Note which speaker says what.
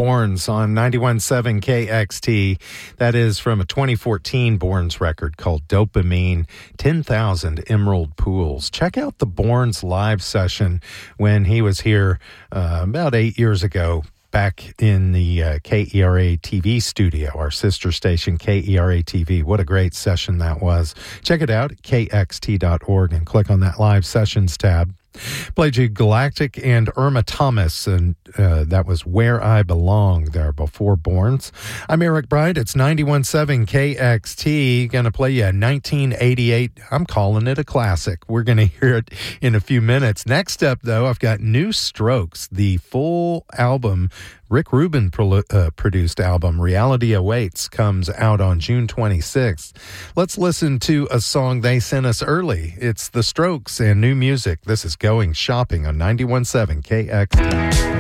Speaker 1: Borns on 91.7 KXT. That is from a 2014 Borns record called Dopamine, 10,000 Emerald Pools. Check out the Borns live session when he was here about 8 years ago, back in the KERA TV studio, our sister station, KERA TV. What a great session that was. Check it out at kxt.org and click on that live sessions tab. Played you Galactic and Irma Thomas, and that was Where I Belong there before Borns. I'm Eric Bright. It's 91.7 KXT. Going to play you a 1988. I'm calling it a classic. We're going to hear it in a few minutes. Next up, though, I've got New Strokes, the full album. Rick Rubin produced album Reality Awaits comes out on June 26th. Let's listen to a song they sent us early. It's The Strokes and new music. This is Going Shopping on 91.7 KXT.